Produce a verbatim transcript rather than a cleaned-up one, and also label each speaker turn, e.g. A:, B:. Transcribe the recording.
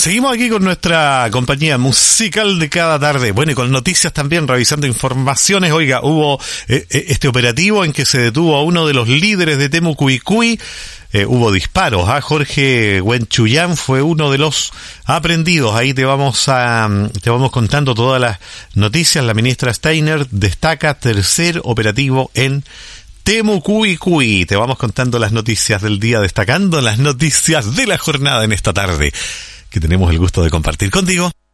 A: Seguimos aquí con nuestra compañía musical de cada tarde. Bueno, y con noticias también, revisando informaciones. Oiga, hubo eh, este operativo en que se detuvo a uno de los líderes de Temu Cuy Cuy. Eh, hubo disparos. ¿eh? Jorge Huenchuyán fue uno de los aprehendidos. Ahí te vamos a te vamos contando todas las noticias. La ministra Steiner destaca tercer operativo en Temu Cuy Cuy. Te vamos contando las noticias del día, destacando las noticias de la jornada en esta tarde, que tenemos el gusto de compartir contigo.